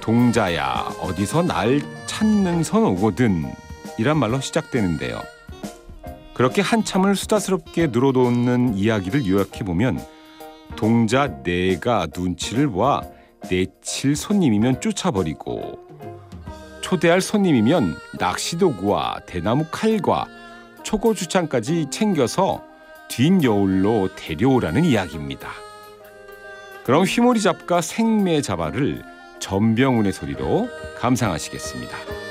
동자야 어디서 날 찾는 선 오거든 이란 말로 시작되는데요. 그렇게 한참을 수다스럽게 늘어놓는 이야기를 요약해보면 동자 내가 눈치를 봐 내칠 손님이면 쫓아버리고 초대할 손님이면 낚시도구와 대나무 칼과 초고추장까지 챙겨서 뒷여울로 데려오라는 이야기입니다. 그럼 휘모리 잡가 생매 잡아를 전병훈의 소리로 감상하시겠습니다.